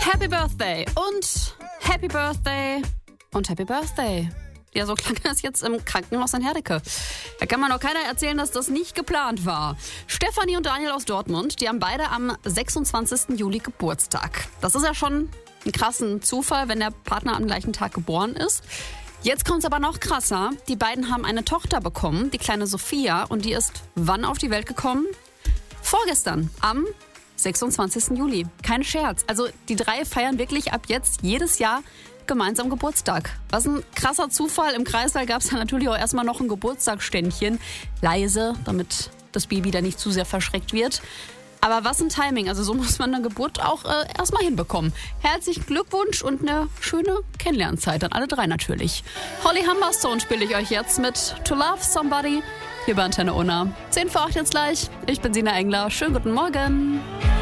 Happy Birthday und Happy Birthday und Happy Birthday. Ja, so klang das jetzt im Krankenhaus in Herdecke. Da kann man doch keiner erzählen, dass das nicht geplant war. Stefanie und Daniel aus Dortmund, die haben beide am 26. Juli Geburtstag. Das ist ja schon ein krassen Zufall, wenn der Partner am gleichen Tag geboren ist. Jetzt kommt's aber noch krasser. Die beiden haben eine Tochter bekommen, die kleine Sophia. Und die ist wann auf die Welt gekommen? Vorgestern, am 26. Juli. Kein Scherz. Also die drei feiern wirklich ab jetzt jedes Jahr gemeinsam Geburtstag. Was ein krasser Zufall. Im Kreissaal gab es dann natürlich auch erstmal noch ein Geburtstagsständchen. Leise, damit das Baby da nicht zu sehr verschreckt wird. Aber was ein Timing. Also so muss man eine Geburt auch erstmal hinbekommen. Herzlichen Glückwunsch und eine schöne Kennenlernzeit an alle drei natürlich. Holly Humberstone spiele ich euch jetzt mit To Love Somebody hier bei Antenne Unna. 7:10 jetzt gleich. Ich bin Sina Engler. Schönen guten Morgen.